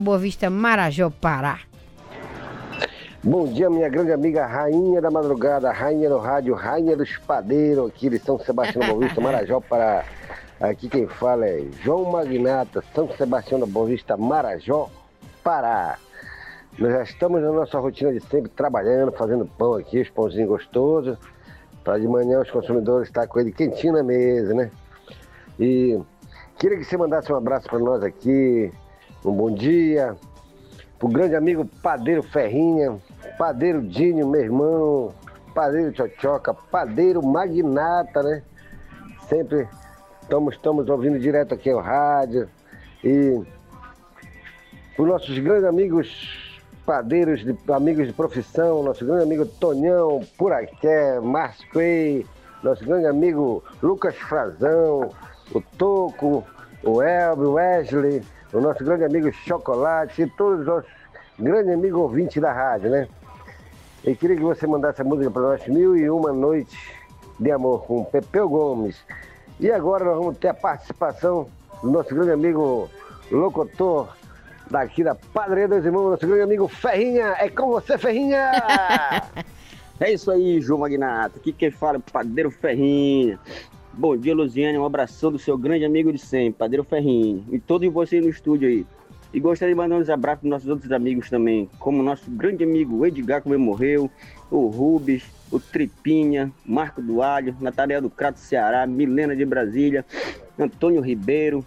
Boa Vista, Marajó, Pará. Bom dia, minha grande amiga, rainha da madrugada, rainha do rádio, rainha do espadeiro, aqui de São Sebastião da Boa Vista, Marajó, Pará. Aqui quem fala é João Magnata, São Sebastião da Boa Vista, Marajó, Pará. Nós já estamos na nossa rotina de sempre, trabalhando, fazendo pão aqui, os pãozinhos gostosos, para de manhã os consumidores estar com ele quentinho na mesa, né? E queria que você mandasse um abraço para nós aqui, um bom dia, pro grande amigo Padeiro Ferrinha, Padeiro Dinho, meu irmão, Padeiro Tchotchoca, Padeiro Magnata, né? Sempre estamos ouvindo direto aqui ao rádio. E os nossos grandes amigos padeiros, amigos de profissão, nosso grande amigo Tonhão, Puraqué, Márcio Clay, nosso grande amigo Lucas Frazão, o Toco, o Elber, o Wesley, o nosso grande amigo Chocolate e todos os nossos grandes amigos ouvintes da rádio, né? Eu queria que você mandasse a música para nós, 1001 Noites de Amor, com Pepeu Gomes. E agora nós vamos ter a participação do nosso grande amigo locutor daqui da Padaria dos Irmãos, nosso grande amigo Ferrinha. É com você, Ferrinha! É isso aí, João Magnata. Aqui quem fala é o Padeiro Ferrinha. Bom dia, Luziane. Um abração do seu grande amigo de sempre, Padeiro Ferrinha. E todos vocês no estúdio aí. E gostaria de mandar uns abraços para nossos outros amigos também, como o nosso grande amigo Edgar, como ele morreu, o Rubens, o Tripinha, Marco do Alho, Natanael do Crato, Ceará, Milena de Brasília, Antônio Ribeiro,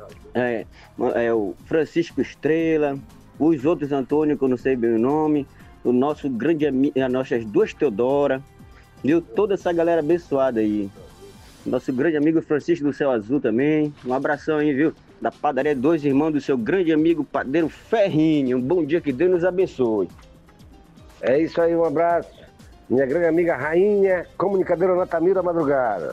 o Francisco Estrela, os outros Antônio, que eu não sei bem o nome, o nosso grande amigo, as nossas duas Teodora, viu? Toda essa galera abençoada aí. Nosso grande amigo Francisco do Céu Azul também. Um abração aí, viu? Da Padaria Dois Irmãos, do seu grande amigo Padeiro Ferrinho. Um bom dia, que Deus nos abençoe. É isso aí, um abraço. Minha grande amiga Rainha, comunicadora Natamir da Madrugada.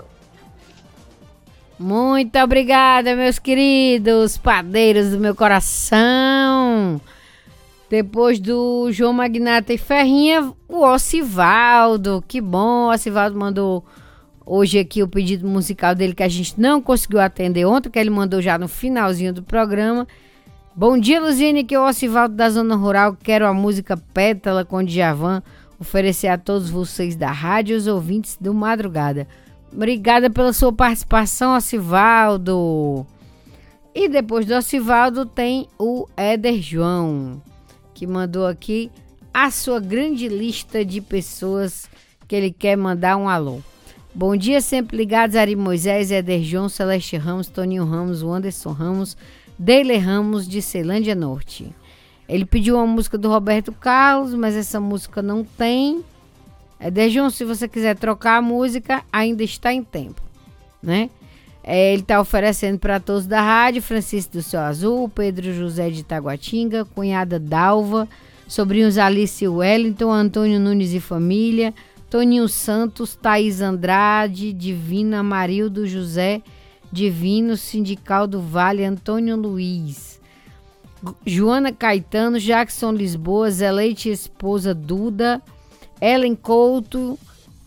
Muito obrigada, meus queridos padeiros do meu coração. Depois do João Magnata e Ferrinha, o Ocivaldo. Que bom, o Ocivaldo mandou hoje aqui o pedido musical dele que a gente não conseguiu atender ontem, que ele mandou já no finalzinho do programa. Bom dia, Luziane, que é o Ocivaldo da Zona Rural. Quero a música Pétala com Djavan oferecer a todos vocês da rádio e os ouvintes do Madrugada. Obrigada pela sua participação, Ocivaldo. E depois do Ocivaldo tem o Éder João, que mandou aqui a sua grande lista de pessoas que ele quer mandar um alô. Bom dia, sempre ligados, Ari Moisés, Éder João, Celeste Ramos, Toninho Ramos, Anderson Ramos, Deile Ramos, de Ceilândia Norte. Ele pediu uma música do Roberto Carlos, mas essa música não tem. Éder João, se você quiser trocar a música, ainda está em tempo, né? Ele está oferecendo para todos da rádio: Francisco do Céu Azul, Pedro José de Taguatinga, cunhada Dalva, sobrinhos Alice e Wellington, Antônio Nunes e família, Toninho Santos, Thaís Andrade, Divina, Amarildo José, Divino, Sindical do Vale, Antônio Luiz, Joana Caetano, Jackson Lisboa, Zé Leite, esposa Duda, Ellen Couto,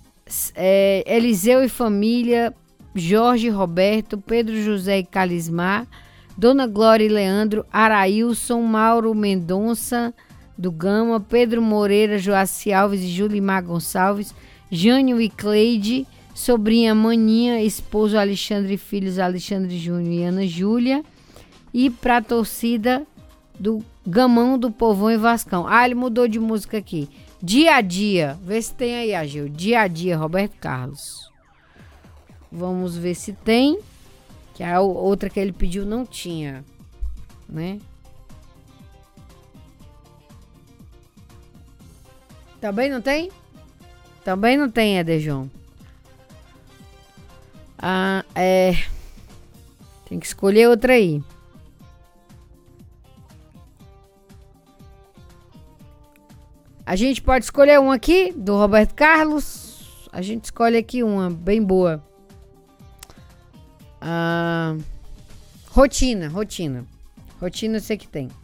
Eliseu e família, Jorge Roberto, Pedro José e Calismar, Dona Glória e Leandro, Arailson, Mauro Mendonça do Gama, Pedro Moreira, Joaci Alves e Julimar Gonçalves, Jânio e Cleide, sobrinha Maninha, esposo Alexandre e filhos Alexandre Júnior e Ana Júlia, e para a torcida do Gamão do Povão e Vascão. Ele mudou de música aqui. Dia a Dia, vê se tem aí, Agil. Dia a Dia, Roberto Carlos. Vamos ver se tem, que a outra que ele pediu não tinha, né? Também não tem? Também não tem, Éder João. Tem que escolher outra aí. A gente pode escolher uma aqui, do Roberto Carlos. A gente escolhe aqui uma bem boa. Rotina. Rotina eu sei que tem.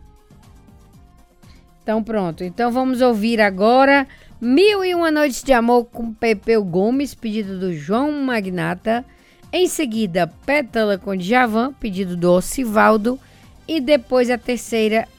Então pronto. Então vamos ouvir agora 1001 Noites de Amor com Pepeu Gomes, pedido do João Magnata. Em seguida, Pétala com Djavan, pedido do Ocivaldo. E depois a terceira